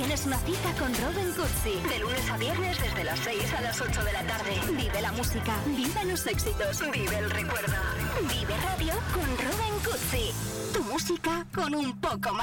tienes una cita con Robin Cutsi. De lunes a viernes desde las 6 a las 8 de la tarde. Vive la música, vive los éxitos, vive el recuerdo. Vive Radio con Robin Cutsi. Tu música con un poco más.